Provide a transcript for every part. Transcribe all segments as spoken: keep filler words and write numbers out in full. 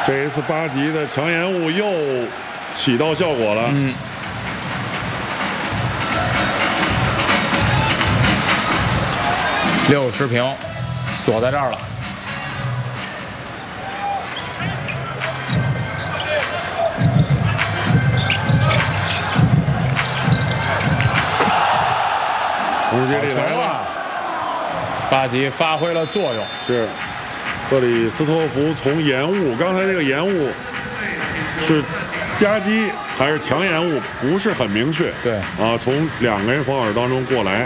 这一次八级的强延误又起到效果了。 嗯。六十平，锁在这儿了。 攻击力来了， 八级发挥了作用。 是，克里斯托弗从延误，刚才这个延误是夹击还是强延误，不是很明确。 对啊，从两个人防守当中过来，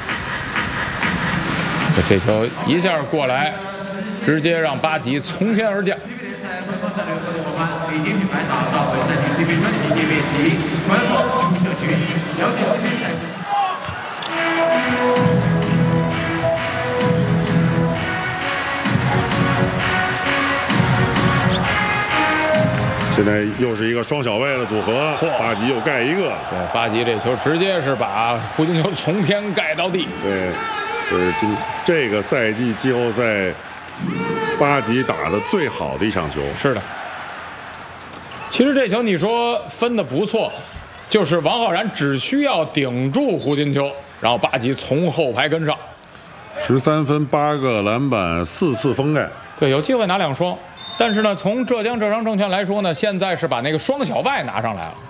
这球一下过来，直接让八级从天而降。 现在又是一个双小外的组合，八级又盖一个。 对，八级这球直接是把胡金秋从天盖到地。 对，这是今这个赛季季后赛八级打的最好的一场球。 是的。其实这球你说分的不错，就是王浩然只需要顶住胡金秋，然后八级从后排跟上。 十三分，八个篮板，四次封盖。 对，有机会拿两双。但是呢，从浙江浙商证券来说呢，现在是把那个双小外拿上来了。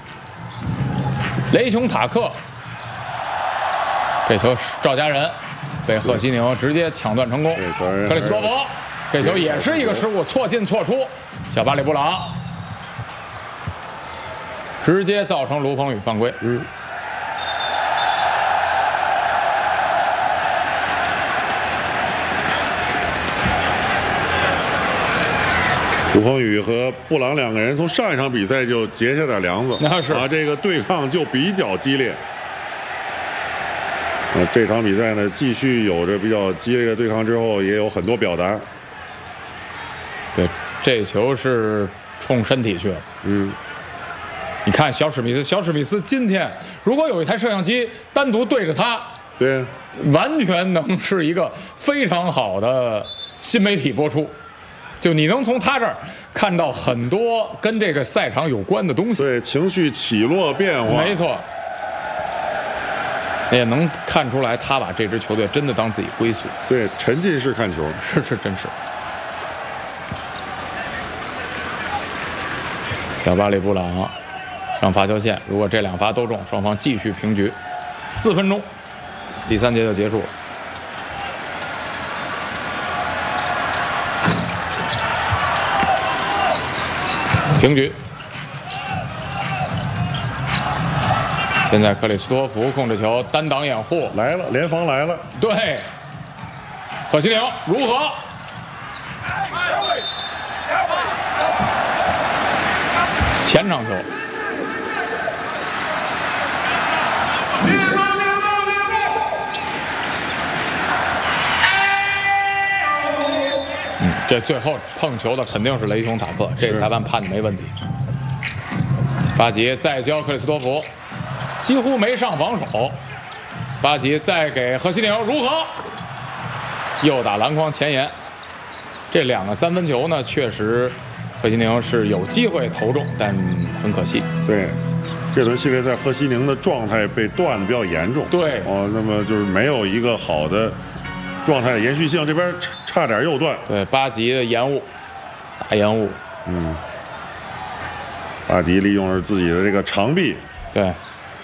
雷琼塔克，这球赵家人被贺西宁直接抢断成功。克里斯托弗，这球也是一个失误，错进错出。小巴里布朗直接造成卢鹏宇犯规。 嗯。卢鹏宇和布朗两个人从上一场比赛就结下点梁子， 那是啊，这个对抗就比较激烈。啊，这场比赛呢，继续有着比较激烈的对抗之后，也有很多表达。 对，这球是冲身体去了。 嗯， 你看小史密斯，小史密斯今天如果有一台摄像机单独对着他， 对， 完全能是一个非常好的新媒体播出。就你能从他这儿看到很多跟这个赛场有关的东西， 对，情绪起落变化， 没错，也能看出来他把这支球队真的当自己归宿， 对，沉浸式看球， 是是真是。小巴里布朗上罚球线，如果这两罚都中，双方继续平局，四分钟，第三节就结束了。平局。现在克里斯托弗控制球，单挡掩护来了，联防来了。 对，贺西宁如何？前场球。嗯，这最后碰球的肯定是雷琼塔克，这裁判判的没问题。巴吉再交克里斯托弗，几乎没上防守。巴吉再给贺西宁，如何？又打篮筐前沿。这两个三分球呢，确实贺西宁是有机会投中，但很可惜。 对，这轮系列赛贺西宁的状态被断的比较严重。 对， 哦，那么就是没有一个好的状态的延续性，这边差差点又断。 对，巴吉的延误，大延误。 嗯，巴吉利用了自己的这个长臂。 对。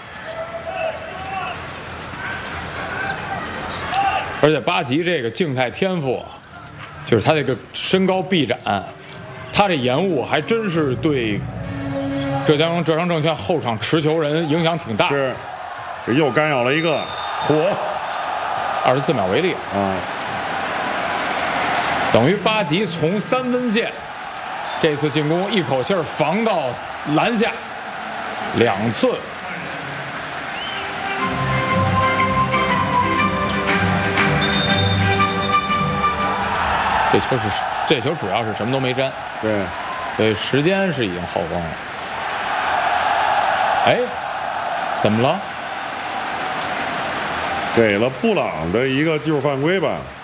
而且巴吉这个静态天赋，就是他这个身高臂展，他这延误还真是对浙江浙商证券后场持球人影响挺大。 是，这又干扰了一个火， 二十四秒为例啊， 等于巴吉从三分线这次进攻一口气儿防到篮下两次。这球是这球主要是什么都没沾， 对， 所以时间是已经耗光了。哎，怎么了？ 给了布朗的一个技术犯规吧。